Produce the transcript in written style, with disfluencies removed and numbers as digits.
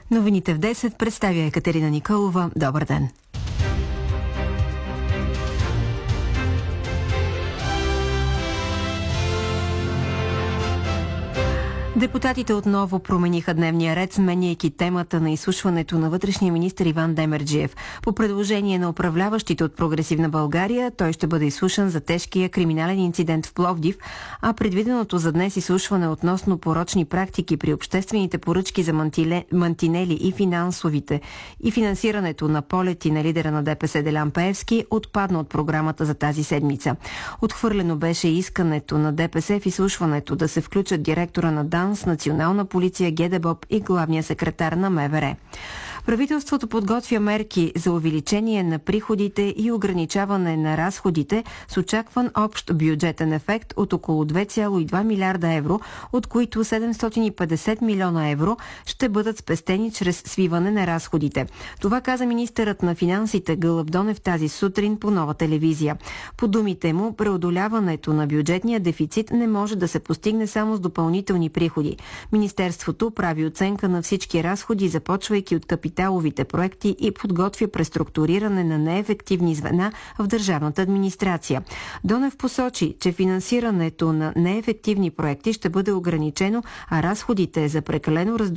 Новините в 10 представя Екатерина Николова. Добър ден! Депутатите отново промениха дневния ред, сменяйки темата на изслушването на вътрешния министър Иван Демерджиев. По предложение на управляващите от Прогресивна България, той ще бъде изслушан за тежкия криминален инцидент в Пловдив, а предвиденото за днес изслушване относно порочни практики при обществените поръчки за мантинели и финансирането на полети на лидера на ДПС Делян Пеевски отпадна от програмата за тази седмица. Отхвърлено беше искането на ДПС в изслушването да се включат директора на ДАНС, Национална полиция, ГДБОП и главния секретар на МВР. Правителството подготвя мерки за увеличение на приходите и ограничаване на разходите с очакван общ бюджетен ефект от около 2,2 милиарда евро, от които 750 милиона евро ще бъдат спестени чрез свиване на разходите. Това каза министърът на финансите Гълъб Донев тази сутрин по Нова телевизия. По думите му, преодоляването на бюджетния дефицит не може да се постигне само с допълнителни приходи. Министерството прави оценка на всички разходи, започвайки от капиталовите проекти и подготвя преструктуриране на неефективни звена в държавната администрация. Донев посочи, че финансирането на неефективни проекти ще бъде ограничено, а разходите за прекалено